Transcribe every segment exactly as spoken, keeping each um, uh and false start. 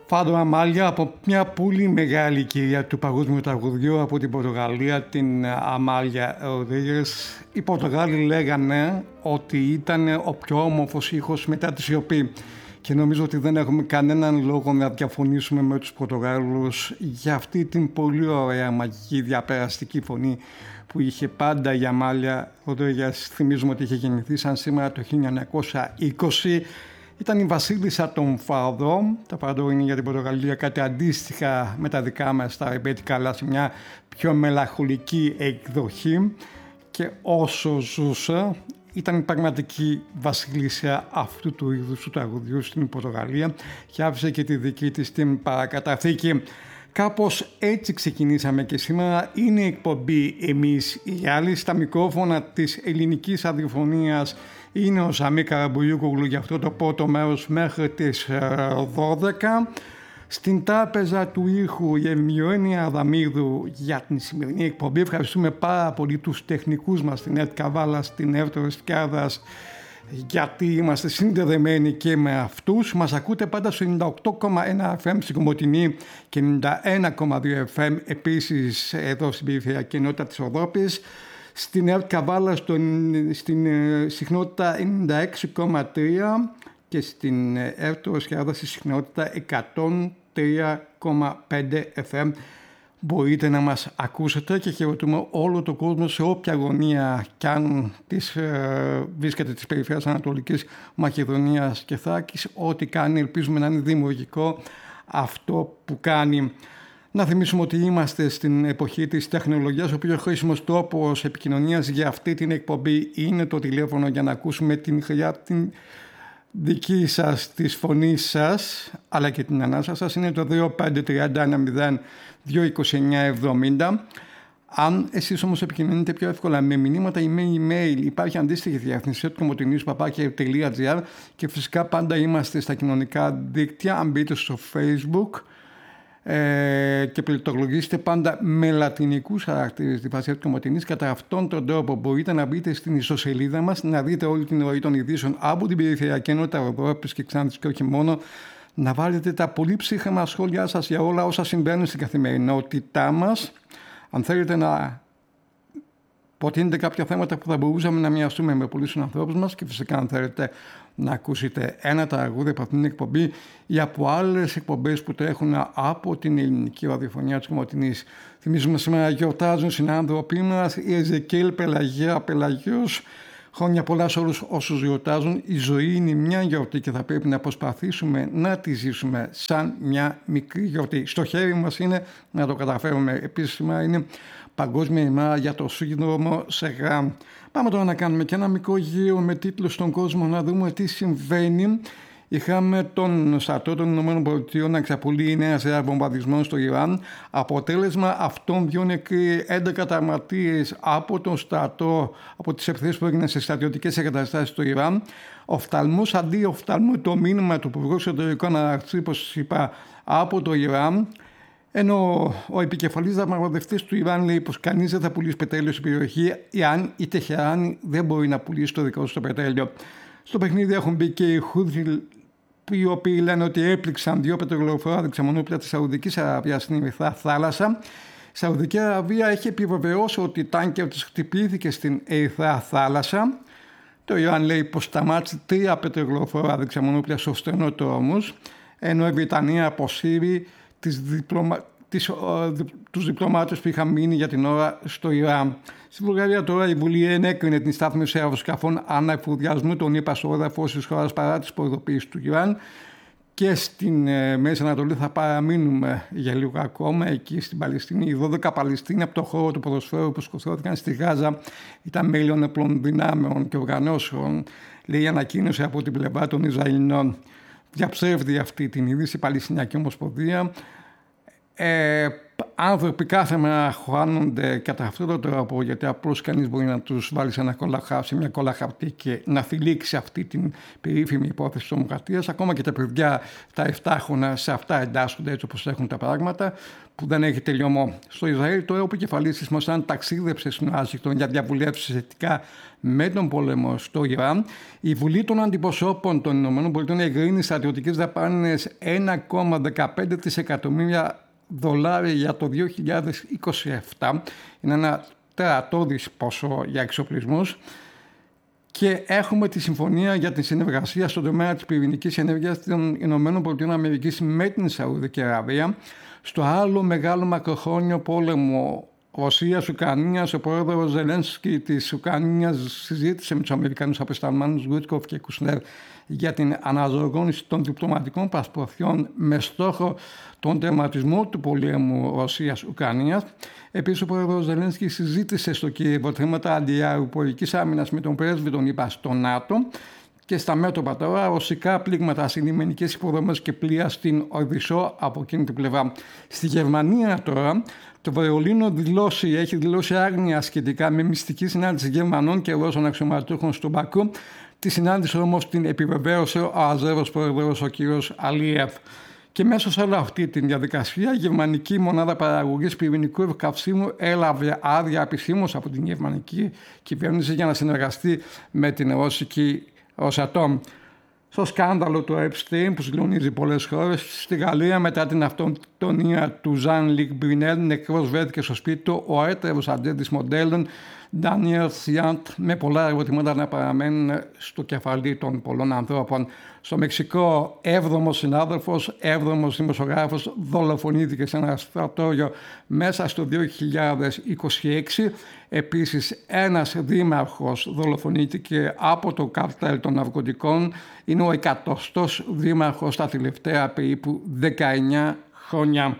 Φάντο Αμάλια, από μια πολύ μεγάλη κυρία του παγκόσμιου τραγουδιού από την Πορτογαλία, την Αμάλια Ροδρίγες. Οι Πορτογάλοι λέγανε ότι ήταν ο πιο όμορφος ήχος μετά τη σιωπή. Και νομίζω ότι δεν έχουμε κανέναν λόγο να διαφωνήσουμε με τους Πορτογάλους για αυτή την πολύ ωραία, μαγική, διαπεραστική φωνή που είχε πάντα η Αμάλια Ροδρίγες. Θυμίζουμε ότι είχε γεννηθεί σαν σήμερα το χίλια εννιακόσια είκοσι. Ήταν η βασίλισσα των Φάδο. Τα Φάδο είναι για την Πορτογαλία κάτι αντίστοιχα με τα δικά μας τα ρεμπέτικα, αλλά σε μια πιο μελαγχολική εκδοχή. Και όσο ζούσε, ήταν η πραγματική βασίλισσα αυτού του είδους του τραγουδιού στην Πορτογαλία και άφησε και τη δική της την παρακαταθήκη. Κάπως έτσι ξεκινήσαμε και σήμερα. Είναι η εκπομπή «Εμείς οι άλλοι». Στα μικρόφωνα της ελληνικής αδειοφωνίας είναι ο Σαμί Καραμπουλιούκογλου για αυτό το πρώτο μέρος μέχρι τις δώδεκα. Στην τράπεζα του ήχου η Ευμιώνια Αδαμίδου για την σημερινή εκπομπή. Ευχαριστούμε πάρα πολύ τους τεχνικούς μας, την ΕΡΤ Καβάλα, την ΕΡΤ Ρεστιάδας, γιατί είμαστε συνδεδεμένοι και με αυτούς. Μας ακούτε πάντα στο ενενήντα οκτώ κόμμα ένα εφ εμ στην Κομοτηνή και ενενήντα ένα κόμμα δύο εφ εμ επίσης εδώ στην περιφερειακή ενότητα της Ευρώπης. Στην ΕΡΤ Καβάλα στην συχνότητα ενενήντα έξι κόμμα τρία και στην ΕΡΤ Ρεστιάδας στη συχνότητα εκατόν τρία κόμμα πέντε εφ εμ. Μπορείτε να μας ακούσετε και χαιρετούμε όλο τον κόσμο σε όποια γωνία κι αν της, ε, βρίσκεται της περιφέρειας Ανατολικής Μακεδονίας και Θράκης. Ό,τι κάνει, ελπίζουμε να είναι δημιουργικό αυτό που κάνει. Να θυμίσουμε ότι είμαστε στην εποχή της τεχνολογίας, ο πιο χρήσιμος τρόπος επικοινωνίας για αυτή την εκπομπή είναι το τηλέφωνο για να ακούσουμε την χρειά, την δική σας, της φωνής σας, αλλά και την ανάσα σας. Είναι το δύο πέντε τριάντα ένα μηδέν δύο είκοσι εννιά εβδομήντα. Αν εσείς όμως επικοινωνείτε πιο εύκολα με μηνύματα ή με email, υπάρχει αντίστοιχη διεύθυνση κομοτηνής παπάκια τελεία τζι άρ και φυσικά πάντα είμαστε στα κοινωνικά δίκτυα. Αν μπείτε στο Facebook ε, και πληκτρολογήσετε πάντα με λατινικούς χαρακτήρες τη βάση κομοτηνής, κατά αυτόν τον τρόπο μπορείτε να μπείτε στην ιστοσελίδα μας, να δείτε όλη την ροή των ειδήσεων από την περιφερειακή ενότητα Ευρώπης και Ξάνθης και όχι μόνο, να βάλετε τα πολύ ψύχρεμα σχόλιά σας για όλα όσα συμβαίνουν στην καθημερινότητά μας. Αν θέλετε να προτείνετε κάποια θέματα που θα μπορούσαμε να μοιραστούμε με πολλούς ανθρώπους μας και φυσικά αν θέλετε να ακούσετε ένα τραγούδι από αυτήν την εκπομπή ή από άλλες εκπομπές που τρέχουν από την ελληνική ραδιοφωνία της Κομοτηνής. Θυμίζουμε σήμερα γιορτάζουν συνάνθρωποι μας, η Εζεκέλ, Πελαγία, Πελαγίος. Χρόνια πολλά σε όλους όσους γιορτάζουν. Η ζωή είναι μια γιορτή και θα πρέπει να προσπαθήσουμε να τη ζήσουμε σαν μια μικρή γιορτή. Στο χέρι μας είναι να το καταφέρουμε. Επίσης σήμερα είναι Παγκόσμια ημέρα για το σύνδρομο Σεγγράμ. Πάμε τώρα να κάνουμε και ένα μικρό γύρο με τίτλους στον κόσμο, να δούμε τι συμβαίνει. Είχαμε τον στρατό των ΗΠΑ να εξαπολύει νέα σειρά βομβαρδισμών στο Ιράν. Αποτέλεσμα αυτών δύο νεκροί, έντεκα τραυματίες από τον στρατό, από τις επιθέσεις που έγιναν σε στρατιωτικές εγκαταστάσεις στο Ιράν. Οφθαλμός αντί οφθαλμού, το μήνυμα του Υπουργού Εξωτερικών αναρτήσει, όπως είπα, από το Ιράν. Ενώ ο επικεφαλής διαπραγματευτής του Ιράν λέει πως κανείς δεν θα πουλήσει πετρέλαιο στην περιοχή, εάν η Τεχεράνη δεν μπορεί να πουλήσει το δικό του το πετρέλαιο. Στο παιχνίδι έχουν μπει και οι Χούθι, οι οποίοι λένε ότι έπληξαν δύο πετρελαιοφορά δεξαμενόπλια της Σαουδικής Αραβίας στην Ερυθρά Θάλασσα. Η Σαουδική Αραβία έχει επιβεβαιώσει ότι η τάνκερ της χτυπήθηκε στην Ερυθρά Θάλασσα. Το Ιράν λέει πως σταμάτησε τρία πετρελαιοφορά δεξαμενόπλια στο στενό του Ορμούζ, ενώ η Βρετανία αποσύρει τις διπλωμα... τις, ο, δι... τους διπλωμάτες που είχαν μείνει για την ώρα στο Ιράν. Στη Βουλγαρία τώρα η Βουλή ενέκρινε την στάθμιση αεροσκαφών αναεφουδιασμού των ΗΠΑ στο έδαφος της χώρας παρά τις προειδοποιήσεις του Ιράν. Και στην ε, Μέση Ανατολή θα παραμείνουμε για λίγο ακόμα εκεί στην Παλαιστίνη. Οι δώδεκα Παλαιστίνοι από το χώρο του ποδοσφαίρου που σκοτώθηκαν στη Γάζα ήταν μέλη ενόπλων δυνάμεων και οργανώσεων, λέει η ανακοίνωση από την πλευρά των Ισραηλινών. Διαψεύδει αυτή την είδηση η Παλαιστινιακή Ομοσπονδία. Ε, άνθρωποι κάθε μέρα χάνονται κατά αυτόν τον τρόπο, γιατί απλώς κανείς μπορεί να τους βάλει σε ένα κόλλα, σε μια κόλλα χαρτί και να θηλύξει αυτή την περίφημη υπόθεση της τρομοκρατίας. Ακόμα και τα παιδιά, τα εφτάχρονα, σε αυτά εντάσσονται έτσι όπως έχουν τα πράγματα, που δεν έχει τελειωμό. Στο Ισραήλ, τώρα ο επικεφαλής της Μοσάντ ταξίδεψε στην Ουάσιγκτον για διαβουλεύσεις σχετικά με τον πόλεμο στο Ιράν. Η Βουλή των Αντιπροσώπων των ΗΠΑ εγκρίνει στρατιωτικές δαπάνες ένα κόμμα δεκαπέντε δισεκατομμύρια δολάρια για το δύο χιλιάδες είκοσι επτά. Είναι ένα τερατώδης ποσό για εξοπλισμούς. Και έχουμε τη συμφωνία για τη συνεργασία στον τομέα της πυρηνικής ενέργειας των ΗΠΑ με την Σαουδική Αραβία. Στο άλλο μεγάλο μακροχρόνιο πόλεμο Ρωσίας-Ουκρανίας, ο πρόεδρος Ζελένσκι της Ουκρανίας συζήτησε με τους Αμερικανούς απεσταλμένους Γουίτκοφ και Κουσνέρ για την αναζωογόνηση των διπλωματικών προσπαθειών με στόχο τον τερματισμό του πολέμου Ρωσίας-Ουκρανίας. Επίσης, ο πρόεδρος Ζελένσκι συζήτησε στο Κίεβο θέματα αντιαεροπορικής άμυνας με τον πρέσβη των ΗΠΑ στο ΝΑΤΟ. Και στα μέτωπα τώρα, ρωσικά πλήγματα σε λιμενικές υποδομές και πλοία στην Οδυσσό από εκείνη την πλευρά. Στη Γερμανία τώρα, το Βερολίνο δηλώσει, έχει δηλώσει άγνοια σχετικά με μυστική συνάντηση Γερμανών και Ρώσων αξιωματούχων στον Μπακού. Τη συνάντηση όμως την επιβεβαίωσε ο Αζέρος πρόεδρος ο κ. Αλίεφ. Και μέσα σε όλη αυτή τη διαδικασία, η γερμανική μονάδα παραγωγής πυρηνικού καυσίμου έλαβε άδεια επισήμως από την γερμανική κυβέρνηση για να συνεργαστεί με την ρώσικη Ρωσατόμ. Στο σκάνδαλο του Epstein που συγκλονίζει πολλές χώρες, στη Γαλλία μετά την αυτοκτονία του Ζαν Λικ Μπρινέλ νεκρός βρέθηκε στο σπίτι του ο έτερος ατζέντης μοντέλων Ντάνιελ Σιάντ, με πολλά ερωτήματα να παραμένουν στο κεφαλί των πολλών ανθρώπων. Στο Μεξικό, έβδομος συνάδελφος, έβδομος δημοσιογράφος δολοφονήθηκε σε ένα στρατόριο μέσα στο δύο χιλιάδες είκοσι έξι. Επίσης, ένας δήμαρχος δολοφονήθηκε από το καρτέλ των ναρκωτικών. Είναι ο εκατοστός δήμαρχος τα τελευταία περίπου δεκαεννιά χρόνια.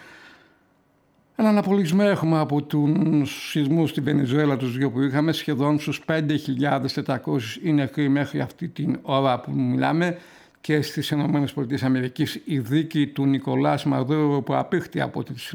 Έναν απολυσμό έχουμε από τους σεισμούς στη Βενεζουέλα, τους δύο που είχαμε, σχεδόν στους πέντε χιλιάδες τετρακόσιοι είναι νεκροί μέχρι αυτή την ώρα που μιλάμε. Και στις ΗΠΑ η δίκη του Νικολάς Μαδούρο που απήχθη από τις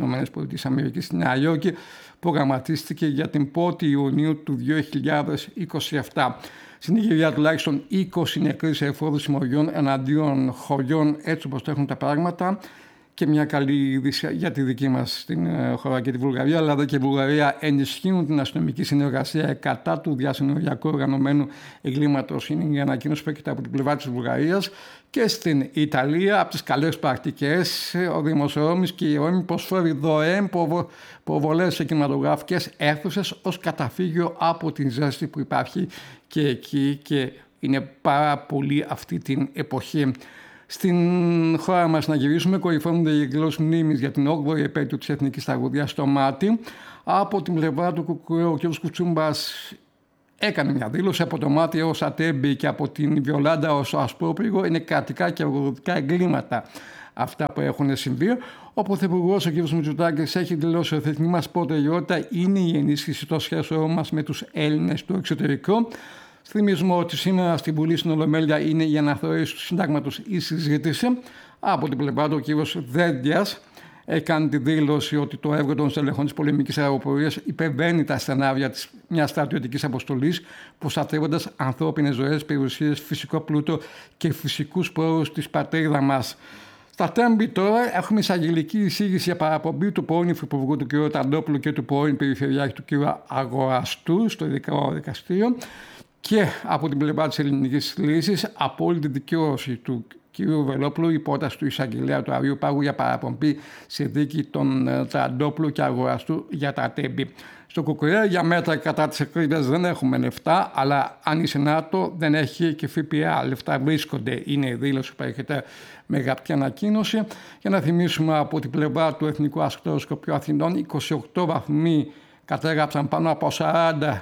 ΗΠΑ στη Νέα Υόρκη προγραμματίστηκε για την πρώτη Ιουνίου του δύο χιλιάδες είκοσι επτά. Στην Ιγυρία τουλάχιστον είκοσι νεκροί σε εφόρους συμμοριών εναντίον χωριών έτσι όπως το έχουν τα πράγματα. Και μια καλή είδηση για τη δική μας την χώρα και τη Βουλγαρία. Ελλάδα και η Βουλγαρία ενισχύουν την αστυνομική συνεργασία κατά του διασυνοριακού οργανωμένου εγκλήματος. Είναι η ανακοίνωση που έρχεται από την πλευρά της Βουλγαρίας. Και στην Ιταλία, από τις καλές πρακτικές, ο Δημοσιονόμης και η Ρώμη προσφέρει δωρεάν προβολές σε κινηματογραφικές αίθουσες ως καταφύγιο από την ζέστη που υπάρχει και εκεί και είναι πάρα πολύ αυτή την εποχή. Στην χώρα μας να γυρίσουμε, κορυφώνονται οι εκδηλώσεις μνήμης για την όγδοη επέτειο της Εθνικής Τραγωδίας στο Μάτι. Από την πλευρά του Κουκουέ, ο κ. Κουτσούμπας έκανε μια δήλωση από το Μάτι ως Ατέμπη και από την Βιολάντα ως Ασπρόπληγο. Είναι κρατικά και αγροτικά εγκλήματα αυτά που έχουν συμβεί. Ο Πρωθυπουργός, ο κ. Μητσοτάκης, έχει δηλώσει ότι η εθνική μας προτεραιότητα είναι η ενίσχυση των σχέσεων μας με τους Έλληνες στο εξωτερικό. Θυμίζουμε ότι σήμερα στην Βουλή στην Ολομέλεια είναι η αναθεώρηση του συντάγματος η συζήτηση. Από την πλευρά του, ο κ. Δέντιας έκανε τη δήλωση ότι το έργο των στελεχών της πολεμικής αεροπορίας υπερβαίνει τα σενάρια της μιας στρατιωτικής αποστολής, προστατεύοντας ανθρώπινες ζωές, περιουσίες, φυσικό πλούτο και φυσικούς πόρους της πατρίδας μας. Στα Τέμπη τώρα έχουμε εισαγγελική εισήγηση για παραπομπή του πρώην Υφυπουργού του κ. Ταντόπουλου και του πρώην Περιφερειάρχη του κ. Αγοραστού στο ειδικό δικαστήριο. Και από την πλευρά της ελληνικής λύσης, απόλυτη δικαίωση του κ. Βελόπουλου, η πρόταση του εισαγγελέα του Αριού Πάγου για παραπομπή σε δίκη των Τραντόπουλου και Αγοραστού για τα Τέμπη. Στο Κουκουέ για μέτρα κατά της ακρίβειας δεν έχουμε λεφτά, αλλά αν είσαι ΝΑΤΟ δεν έχει και ΦΠΑ. Λεφτά βρίσκονται, είναι η δήλωση που έχετε με γραπτή ανακοίνωση. Για να θυμίσουμε από την πλευρά του Εθνικού Αστροσκοπείου Αθηνών, είκοσι οκτώ βαθμοί κατέγραψαν πάνω από σαράντα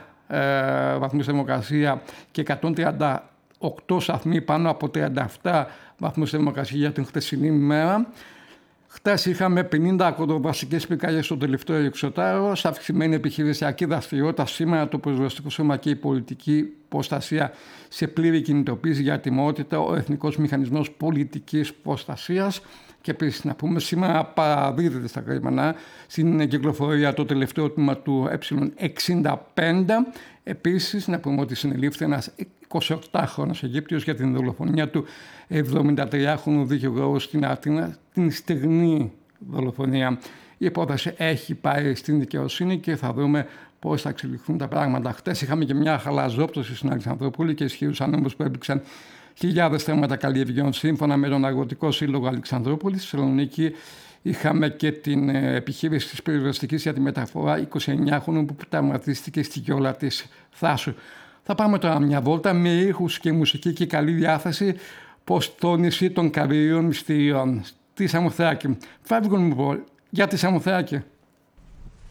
Ε, βαθμούς θερμοκρασία και εκατόν τριάντα οκτώ σταθμοί πάνω από τριάντα επτά βαθμούς θερμοκρασία για την χθεσινή μέρα. Χτες είχαμε πενήντα ακροβασικές πυρκαγιές στο τελευταίο εξωτάριο, σε αυξημένη επιχειρησιακή δραστηριότητα. Σήμερα το Πυροσβεστικό Σώμα και η πολιτική προστασία σε πλήρη κινητοποίηση για ετοιμότητα, ο Εθνικός Μηχανισμός Πολιτικής Προστασίας. Και επίσης να πούμε, σήμερα παραδίδεται στα Καίμανα στην κυκλοφορία το τελευταίο τμήμα του ε εξήντα πέντε. Επίσης να πούμε ότι συνελήφθη ένας εικοσιοκτάχρονος Αιγύπτιος για την δολοφονία του εβδομηντατριάχρονου δικηγόρου στην Αθήνα, την στεγνή δολοφονία. Η υπόθεση έχει πάει στην δικαιοσύνη και θα δούμε πώς θα εξελιχθούν τα πράγματα. Χτες είχαμε και μια χαλαζόπτωση στην Αλεξανδρούπολη και ισχύους ανέμους που έπληξαν χιλιάδες θέματα καλλιεργειών. Σύμφωνα με τον Αγροτικό Σύλλογο Αλεξανδρούπολης, στη Θεσσαλονίκη είχαμε και την επιχείρηση της πυροσβεστικής για τη μεταφορά εικοσιεννιάχρονου που τραυματίστηκε στη Γιόλα της Θάσου. Θα πάμε τώρα μια βόλτα με ήχους και μουσική και καλή διάθεση προς το νησί των Καρύων Μυστηριών, τη Σαμοθράκη. Φεύγουν μου πω, για τη Σαμοθράκη.